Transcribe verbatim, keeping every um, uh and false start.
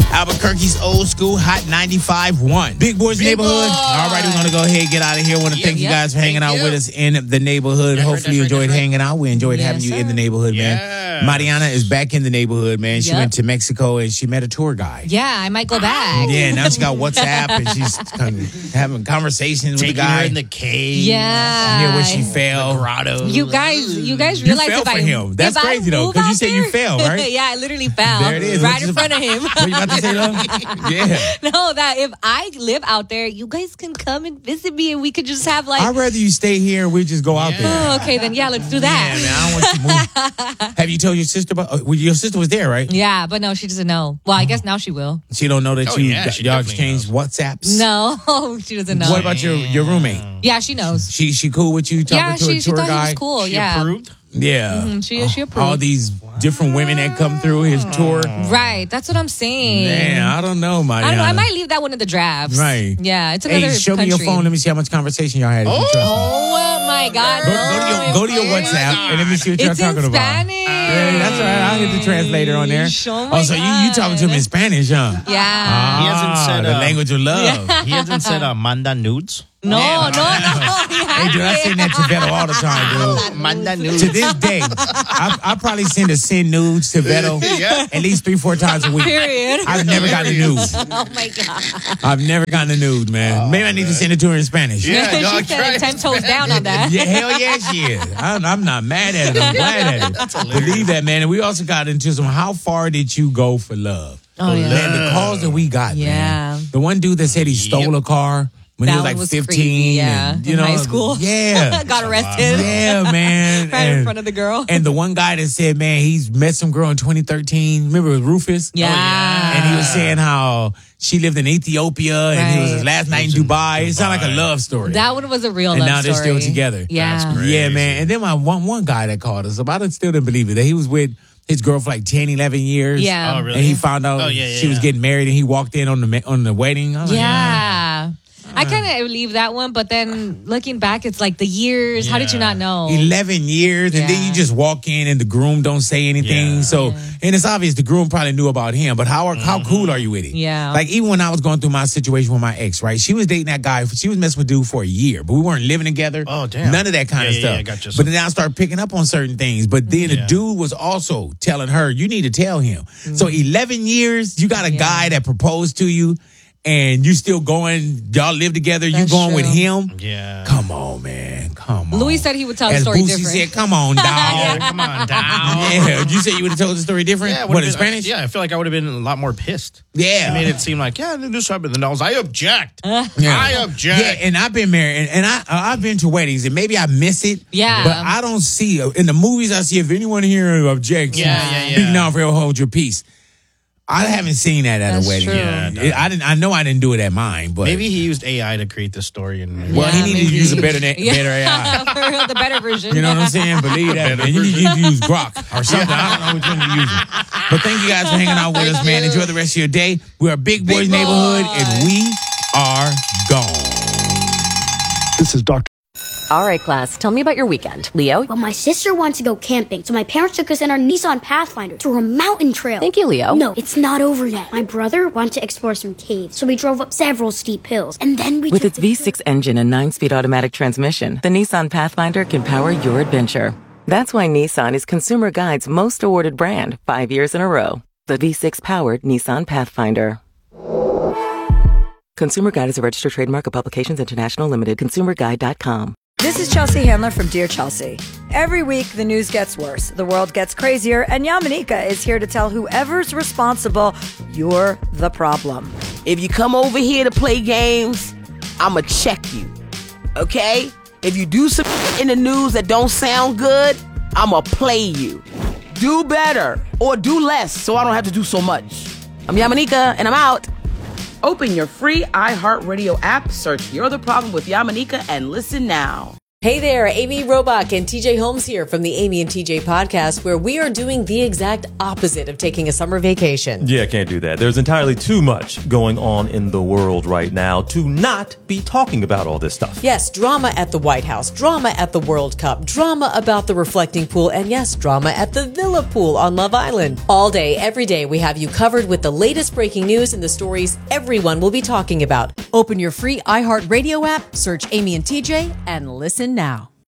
Albuquerque's old school Hot ninety-five point one. Big Boys Big Neighborhood. Boy. All right, we're going to go ahead and get out of here. I want to Yep, thank you yep. guys for hanging Thank out you. with us in the neighborhood. That's right, Hopefully you that's right, enjoyed that's right. hanging out. We enjoyed Yes, having you in the sir. neighborhood, man. Yes. Mariana is back in the neighborhood, man. She Yep. went to Mexico and she met a tour guide. Yeah, I might go back. Yeah, now she got WhatsApp and she's kind of having conversations with the Taking guy. her in the cave. Yeah. Yeah, where she fell. Grotto. You guys, you guys You realize fell if for I him. That's if I crazy, though, move 'cause you out said you there- fell, right? Yeah, I literally fell There it is. right What in you- front of him. What you about to say, love? Yeah. No, that if I live out there, you guys can come and visit me, and we could just have like. I'd rather you stay here and we just go out Yeah. there. Oh, okay, then yeah, let's do that. Yeah, man, I don't want you to move. Have you told your sister about? Uh, well, your sister was there, right? Yeah, but no, she doesn't know. Well, I guess now she will. She don't know that Oh, you yeah, she y'all definitely exchanged WhatsApps. No, she doesn't know. What about your your roommate? Yeah, she knows. She she cool with you talking Yeah, to she, a she tour thought he guide? was cool. She yeah, approved? Yeah. Mhm, she she approved. All these different women that come through his tour. Right, that's what I'm saying. Man, I don't know, Mariana. I don't know. I might leave that one in the drafts. Right. Yeah, it's another Hey, show country. me your phone. Let me see how much conversation y'all had. if you trust me. Oh my God! Go, go to your go to your Oh my WhatsApp God. and let me see what y'all It's talking in about. Spanish. Yeah, that's right. I'll hit the translator on there. Oh, my so you you talking to him in Spanish, huh? Yeah. Ah, He hasn't said, the uh, language of love. He hasn't said uh, manda nudes. No, no, no. Hey, dude, I send that to Beto all the time, dude. Manda nudes. To this day, I, I probably send a send nudes to Beto Yeah. at least three, four times a week. Period. I've never gotten a nude. Oh my God. I've never gotten a nude, man. Maybe I need to send it to her in Spanish. Yeah, she dog, said try ten toes down on that. Yeah, hell yeah, she is. I'm, I'm not mad at it. I'm glad at it. Believe that, man. And we also got into some. How far did you go for love? Oh, yeah. Man, the calls that we got, Yeah. man. The one dude that said he stole a car when That he was one like was fifteen. crazy, yeah. And, you In know, high school. Yeah. Got arrested. Yeah, man. Right in And- front of the girl. And the one guy that said, man, he's met some girl in twenty thirteen. Remember it was Rufus? Yeah. yeah. And he was saying how she lived in Ethiopia and he was his Right. last night in Dubai. It sounded like a love story. That one was a real and love now story. they're still together. Yeah. That's great. Yeah, man. And then my one one guy that called us, I didn't- still didn't believe it, that he was with his girl for like ten, eleven years. Yeah. Oh, really? And he found out Oh, yeah, yeah, she was yeah. getting married and he walked in on the ma- on the wedding. I was like, Yeah. I kind of believe that one, but then looking back, it's like the years. How did you Yeah. not know? eleven years, and then Yeah. you just walk in and the groom don't say anything. Yeah. So, and it's obvious the groom probably knew about him, but how how cool are you with it? Yeah. Like even when I was going through my situation with my ex, right? She was dating that guy. She was messing with dude for a year, but we weren't living together. Oh, damn. None of that kind Yeah, of yeah, stuff. yeah, gotcha. But then I started picking up on certain things. But then the Yeah. dude was also telling her, you need to tell him. So eleven years, you got a Yeah. guy that proposed to you. And you still going, y'all live together, you That's going with true. him? Yeah. Come on, man. Come on. Louis said he would tell the As story Boosie different. said, come on, dog. Yeah, come on down. Yeah, you said you would have told the story different? Yeah, it what, would've in been- Spanish? Yeah, I feel like I would have been a lot more pissed. Yeah. It made it seem like, yeah, this happened. And I was, I object. Yeah. I object. Yeah, and I've been married, and, and I, I've been to weddings, and maybe I miss it. Yeah. But I don't see, in the movies I see, if anyone here objects, Yeah, yeah, yeah. speak now forever hold your peace. I haven't seen that at That's a wedding. true. Yeah, It- I didn't. I know I didn't do it at mine, but Maybe he used A I to create this story. And well, Yeah, he needed to maybe. use a better, na- Yeah. better A I. For real, the better version. You know what I'm saying? Believe that, man. You need to use Grok or something. I don't know which one you're using. But thank you guys for hanging out with us, man. Enjoy the rest of your day. We are Big Boys Big Neighborhood, Boy. and we are gone. This is Doctor All right, class, tell me about your weekend. Leo? Well, my sister wanted to go camping, so my parents took us in our Nissan Pathfinder through a mountain trail. Thank you, Leo. No, it's not over yet. My brother wanted to explore some caves, so we drove up several steep hills, and then we With took its the V six engine and nine-speed automatic transmission, the Nissan Pathfinder can power your adventure. That's why Nissan is Consumer Guide's most awarded brand five years in a row. The V six-powered Nissan Pathfinder. Consumer Guide is a registered trademark of Publications International Limited. consumer guide dot com. This is Chelsea Handler from Dear Chelsea. Every week, the news gets worse, the world gets crazier, and Yamanika is here to tell whoever's responsible, you're the problem. If you come over here to play games, I'ma check you. Okay? If you do some in the news that don't sound good, I'ma play you. Do better or do less so I don't have to do so much. I'm Yamanika and I'm out. Open your free iHeartRadio app, search You're the Problem with Yamanika, and listen now. Hey there, Amy Robach and T J Holmes here from the Amy and T J podcast, where we are doing the exact opposite of taking a summer vacation. Yeah, can't do that. There's entirely too much going on in the world right now to not be talking about all this stuff. Yes, drama at the White House, drama at the World Cup, drama about the reflecting pool, and yes, drama at the Villa Pool on Love Island. All day, every day, we have you covered with the latest breaking news and the stories everyone will be talking about. Open your free iHeartRadio app, search Amy and T J, and listen now.